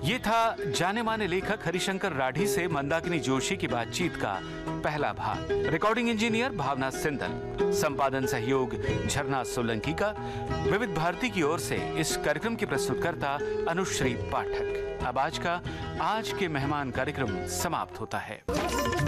ये था जाने माने लेखक हरिशंकर राठी से मंदाकिनी जोशी की बातचीत का पहला भाग। रिकॉर्डिंग इंजीनियर भावना सिंधल, संपादन सहयोग झरना सोलंकी का। विविध भारती की ओर से इस कार्यक्रम की प्रस्तुतकर्ता अनुश्री पाठक। अब आज के मेहमान कार्यक्रम समाप्त होता है।